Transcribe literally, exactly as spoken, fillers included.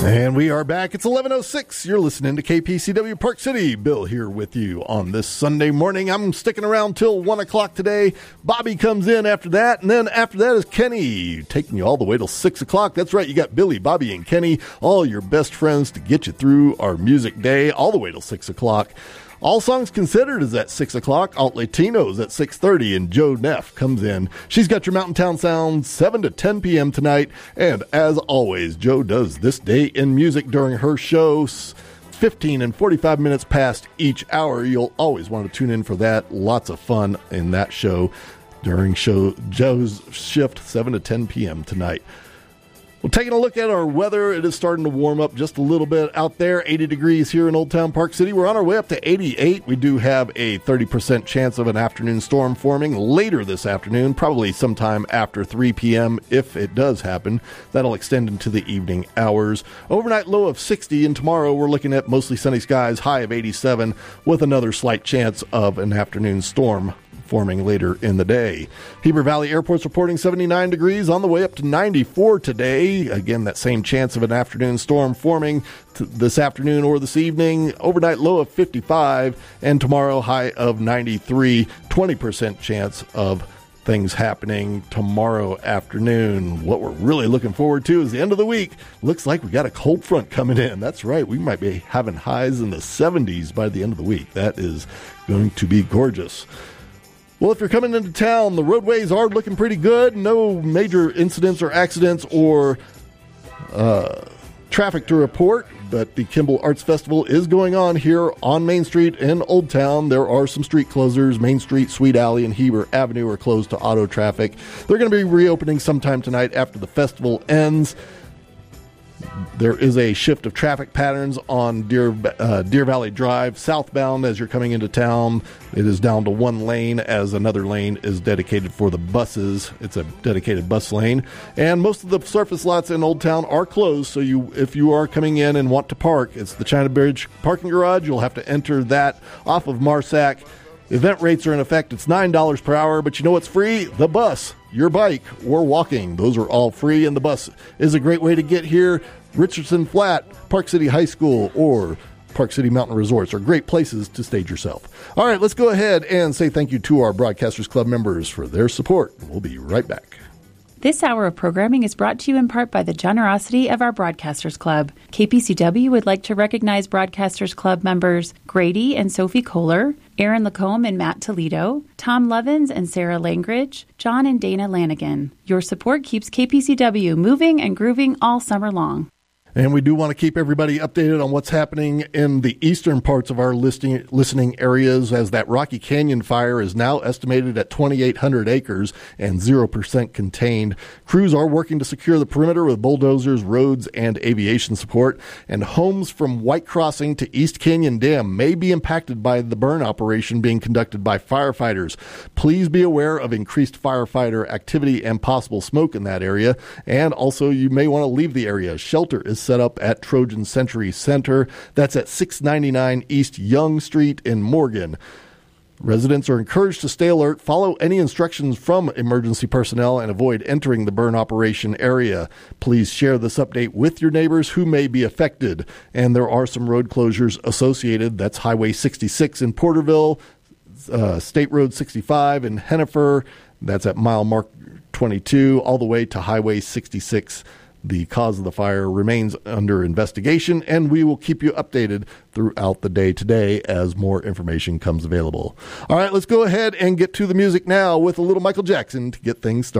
And we are back. It's eleven oh six. You're listening to K P C W Park City. Bill here with you on this Sunday morning. I'm sticking around till one o'clock today. Bobby comes in after that, and then after that is Kenny, taking you all the way till six o'clock. That's right, you got Billy, Bobby, and Kenny, all your best friends to get you through our music day all the way till six o'clock. All Songs Considered is at six o'clock. Alt Latinos at six thirty, and Joe Neff comes in. She's got your Mountain Town Sound seven to ten p.m. tonight. And as always, Joe does This Day in Music during her shows, fifteen and forty-five minutes past each hour. You'll always want to tune in for that. Lots of fun in that show during show Joe's shift, seven to ten p.m. tonight. Well, taking a look at our weather, it is starting to warm up just a little bit out there. eighty degrees here in Old Town Park City. We're on our way up to eighty-eight. We do have a thirty percent chance of an afternoon storm forming later this afternoon, probably sometime after three p.m. if it does happen. That'll extend into the evening hours. Overnight low of sixty, and tomorrow we're looking at mostly sunny skies, high of eighty-seven, with another slight chance of an afternoon storm forming later in the day. Heber Valley Airport's reporting seventy-nine degrees, on the way up to ninety-four today. Again, that same chance of an afternoon storm forming t- this afternoon or this evening. Overnight low of fifty-five, and tomorrow high of ninety-three. twenty percent chance of things happening tomorrow afternoon. What we're really looking forward to is the end of the week. Looks like we got a cold front coming in. That's right, we might be having highs in the seventies by the end of the week. That is going to be gorgeous. Well, if you're coming into town, the roadways are looking pretty good. No major incidents or accidents or uh, traffic to report, but the Kimball Arts Festival is going on here on Main Street in Old Town. There are some street closures. Main Street, Sweet Alley, and Heber Avenue are closed to auto traffic. They're going to be reopening sometime tonight after the festival ends. There is a shift of traffic patterns on Deer, uh, Deer Valley Drive southbound as you're coming into town. It is down to one lane as another lane is dedicated for the buses. It's a dedicated bus lane. And most of the surface lots in Old Town are closed, so you, if you are coming in and want to park, it's the China Bridge parking garage. You'll have to enter that off of Marsac. Event rates are in effect. It's nine dollars per hour, but you know what's free? The bus, your bike, or walking. Those are all free, and the bus is a great way to get here. Richardson Flat, Park City High School, or Park City Mountain Resorts are great places to stage yourself. All right, let's go ahead and say thank you to our Broadcasters Club members for their support. We'll be right back. This hour of programming is brought to you in part by the generosity of our Broadcasters Club. K P C W would like to recognize Broadcasters Club members Grady and Sophie Kohler, Aaron Lacombe and Matt Toledo, Tom Lovins and Sarah Langridge, John and Dana Lanigan. Your support keeps K P C W moving and grooving all summer long. And we do want to keep everybody updated on what's happening in the eastern parts of our listing, listening areas, as that Rocky Canyon fire is now estimated at twenty-eight hundred acres and zero percent contained. Crews are working to secure the perimeter with bulldozers, roads, and aviation support. And homes from White Crossing to East Canyon Dam may be impacted by the burn operation being conducted by firefighters. Please be aware of increased firefighter activity and possible smoke in that area. And also, you may want to leave the area. Shelter is set up at Trojan Century Center. That's at six ninety-nine East Young Street in Morgan. Residents are encouraged to stay alert, follow any instructions from emergency personnel, and avoid entering the burn operation area. Please share this update with your neighbors who may be affected. And there are some road closures associated. That's Highway sixty-six in Porterville, uh, State Road sixty-five in Hennifer. That's at mile mark twenty-two, all the way to Highway sixty-six. The cause of the fire remains under investigation, and we will keep you updated throughout the day today as more information comes available. All right, let's go ahead and get to the music now with a little Michael Jackson to get things started.